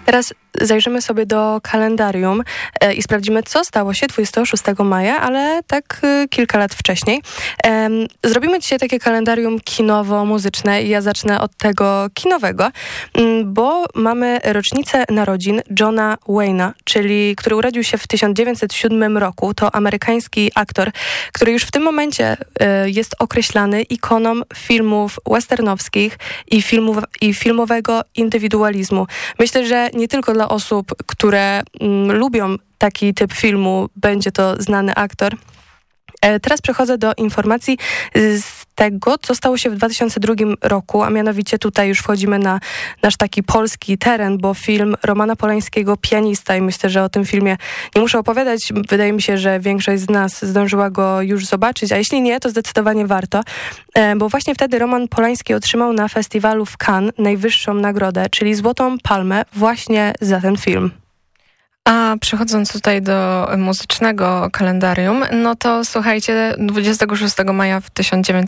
Teraz zajrzymy sobie do kalendarium i sprawdzimy, co stało się 26 maja, ale tak kilka lat wcześniej. Zrobimy dzisiaj takie kalendarium kinowo-muzyczne i ja zacznę od tego kinowego, bo mamy rocznicę narodzin Johna Wayne'a, który urodził się w 1907 roku. To amerykański aktor, który już w tym momencie jest określany ikoną filmów westernowskich i filmowego indywidualizmu. Myślę, że nie tylko dla osób, które lubią taki typ filmu, będzie to znany aktor. Teraz przechodzę do informacji z tego, co stało się w 2002 roku, a mianowicie tutaj już wchodzimy na nasz taki polski teren, bo film Romana Polańskiego Pianista i myślę, że o tym filmie nie muszę opowiadać. Wydaje mi się, że większość z nas zdążyła go już zobaczyć, a jeśli nie, to zdecydowanie warto, bo właśnie wtedy Roman Polański otrzymał na festiwalu w Cannes najwyższą nagrodę, czyli Złotą Palmę właśnie za ten film. A przechodząc tutaj do muzycznego kalendarium, no to słuchajcie, 26 maja w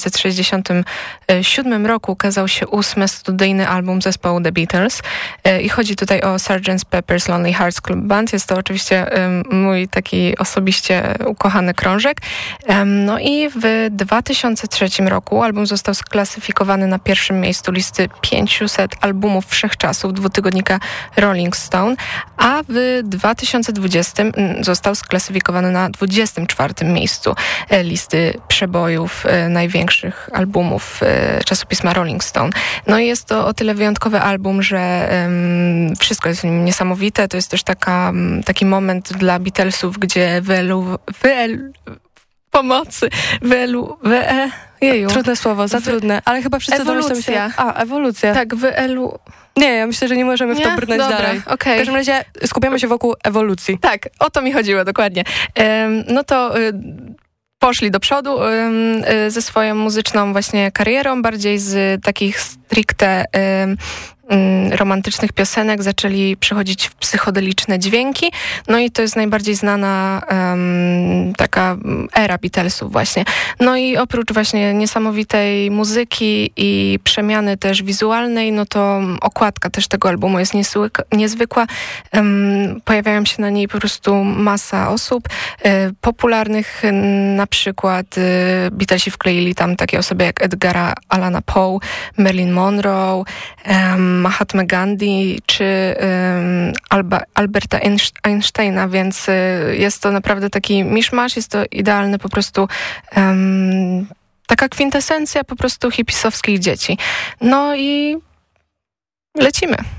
1967 roku ukazał się 8. studyjny album zespołu The Beatles i chodzi tutaj o Sgt. Pepper's Lonely Hearts Club Band. Jest to oczywiście mój taki osobiście ukochany krążek. No i w 2003 roku album został sklasyfikowany na pierwszym miejscu listy 500 albumów wszechczasów dwutygodnika Rolling Stone, a w 2020 został sklasyfikowany na 24. miejscu listy przebojów największych albumów czasopisma Rolling Stone. No i jest to o tyle wyjątkowy album, że wszystko jest w nim niesamowite. To jest też taki moment dla Beatlesów, gdzie Trudne słowo, za trudne, ale chyba wszyscy domyślą się... Ewolucja. Tak, Nie, ja myślę, że nie możemy w to brnąć dalej. Okay. W każdym razie skupiamy się wokół ewolucji. Tak, o to mi chodziło dokładnie. No to poszli do przodu ze swoją muzyczną właśnie karierą, bardziej z takich stricte romantycznych piosenek zaczęli przechodzić w psychodeliczne dźwięki, no i to jest najbardziej znana taka era Beatlesów właśnie. No i oprócz właśnie niesamowitej muzyki i przemiany też wizualnej, no to okładka też tego albumu jest niezwykła. Pojawiają się na niej po prostu masa osób popularnych, na przykład Beatlesi wkleili tam takie osoby jak Edgara Allana Poe, Marilyn Monroe, Mahatma Gandhi czy Alberta Einsteina, więc jest to naprawdę taki miszmasz, jest to idealny po prostu taka kwintesencja po prostu hipisowskich dzieci. No i lecimy.